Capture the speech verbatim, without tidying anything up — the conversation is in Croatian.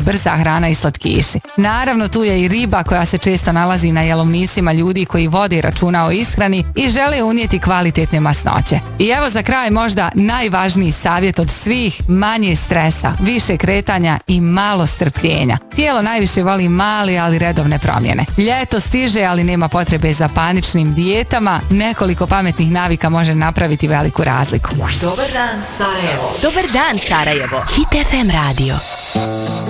brza hrana i slatkiši. Naravno, tu je i riba koja se često nalazi na jelovnicima ljudi koji vode računa o ishrani i žele unijeti kvalitetne masnoće. I evo za kraj možda najvažniji savjet od svih: manje stresa, više kretanja i malo strpljenja. Tijelo najviše voli male ali redovne promjene. Ljeto stiže, ali nema potrebe za paničnim dijetama. Nekoliko pametnih navika može napraviti veliku razliku. Dobar dan Sarajevo. Dobar dan Sarajevo. Hit F M radio.